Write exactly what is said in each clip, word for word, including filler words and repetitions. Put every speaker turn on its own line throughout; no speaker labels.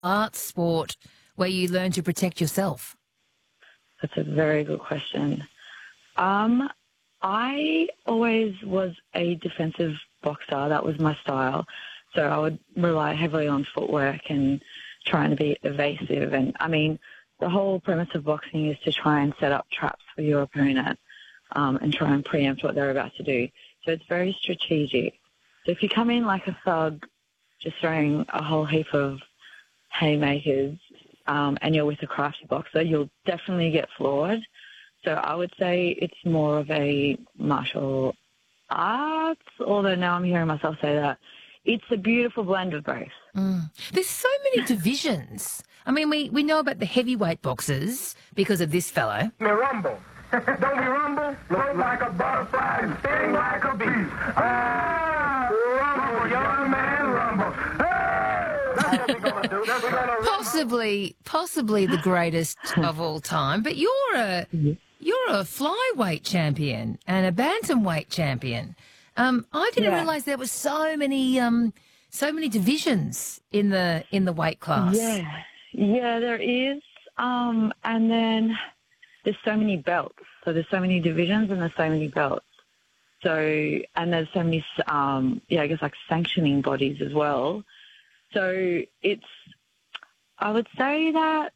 art sport where you learn to protect yourself?
That's a very good question. Um, I always was a defensive boxer. That was my style. So I would rely heavily on footwork and trying to be evasive. And, I mean, the whole premise of boxing is to try and set up traps for your opponent um, and try and preempt what they're about to do. So it's very strategic. So if you come in like a thug, just throwing a whole heap of haymakers, um, and you're with a crafty boxer, you'll definitely get floored. So I would say it's more of a martial arts, although now I'm hearing myself say that. It's a beautiful blend of both.
Mm. There's so many divisions. I mean, we, we know about the heavyweight boxers because of this fellow.
Me rumble. Don't we rumble? Float like a butterfly and sting like a bee. Ah, rumble, young man, rumble. Hey! That's what we're going to do. That's what we're going to
Possibly, possibly the greatest of all time. But you're a you're a flyweight champion and a bantamweight champion. Um, I didn't
Yeah.
realise there were so many um, so many divisions in the in the weight class.
Yeah, yeah, there is. Um, and then there's so many belts. So there's so many divisions and there's so many belts. So, and there's so many, um, yeah, I guess like sanctioning bodies as well. So it's, I would say that,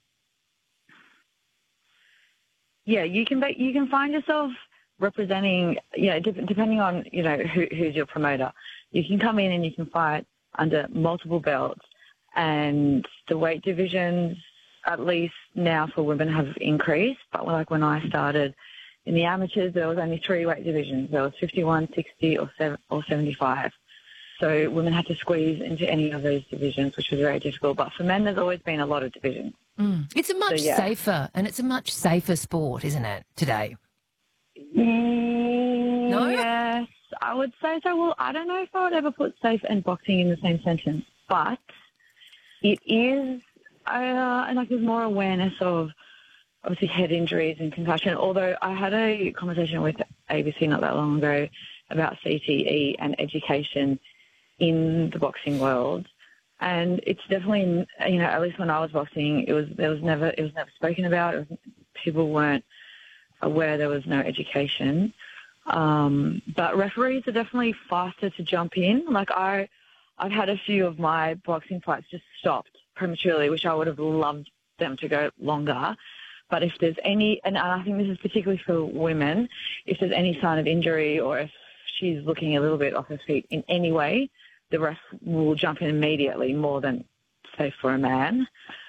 yeah, you can be, you can find yourself representing, yeah, de- depending on, you know, who, who's your promoter. You can come in and you can fight under multiple belts, and the weight divisions, at least now for women, have increased. But like when I started in the amateurs, there was only three weight divisions. There was fifty-one, sixty, or seven, or seventy-five. So women had to squeeze into any of those divisions, which was very difficult. But for men, there's always been a lot of divisions.
Mm. It's a much
So, yeah.
safer, and it's a much safer sport, isn't it, today?
Mm,
No?
Yes, I would say so. Well, I don't know if I would ever put safe and boxing in the same sentence, but it is, uh, and like there's more awareness of obviously head injuries and concussion. Although I had a conversation with A B C not that long ago about C T E and education in the boxing world, and it's definitely, you know, at least when I was boxing, it was there was never it was never spoken about. It was, people weren't aware there was no education. Um, but referees are definitely faster to jump in. Like I, I've had a few of my boxing fights just stopped prematurely, which I would have loved them to go longer. But if there's any, and I think this is particularly for women, if there's any sign of injury or if she's looking a little bit off her feet in any way, the ref will jump in immediately, more than, say, for a man.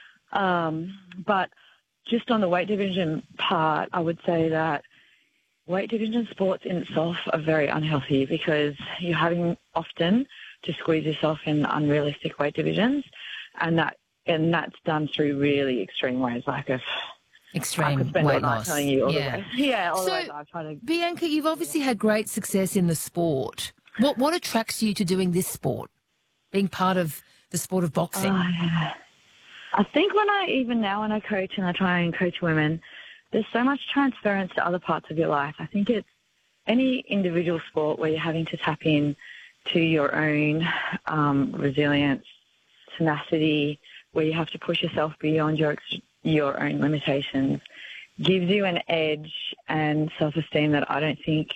Um, but just on the weight division part, I would say that weight division sports in itself are very unhealthy because you're having often to squeeze yourself in unrealistic weight divisions, and that and that's done through really extreme ways, like if I
Extreme
could spend all
weight
night
loss.
telling you all
yeah.
the ways. Yeah, all
So,
the ways I've tried to.
Bianca, you've obviously had great success in the sport. What what attracts you to doing this sport, being part of the sport of boxing?
Oh, yeah. I think when I, even now when I coach and I try and coach women, there's so much transference to other parts of your life. I think it's any individual sport where you're having to tap in to your own um, resilience, tenacity, where you have to push yourself beyond your your own limitations, gives you an edge and self-esteem that I don't think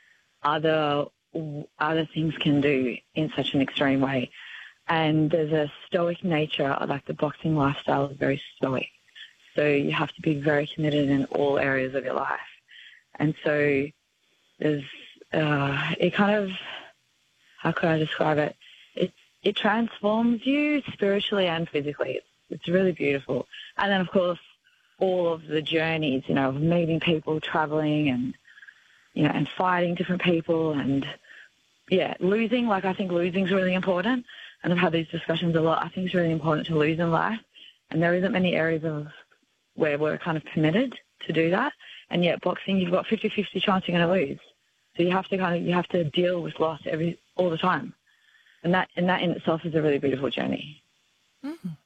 other other things can do in such an extreme way. And there's a stoic nature, like the boxing lifestyle is very stoic. So you have to be very committed in all areas of your life. And so there's, uh, it kind of, how could I describe it? It, it transforms you spiritually and physically. It's, it's really beautiful. And then, of course, all of the journeys, you know, of meeting people, traveling and, you know, and fighting different people and, yeah, losing. Like, I think losing is really important. And I've had these discussions a lot. I think it's really important to lose in life. And there isn't many areas of where we're kind of permitted to do that. And yet boxing, you've got fifty-fifty chance you're going to lose. So you have to kind of, you have to deal with loss every, all the time. And that, and that in itself is a really beautiful journey.
Mm.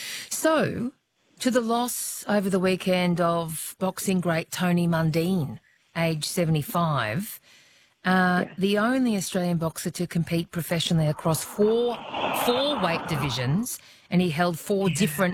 So, to the loss over the weekend of boxing great Tony Mundine, age seventy-five, uh,
Yes.
the only Australian boxer to compete professionally across four four weight divisions, and he held four different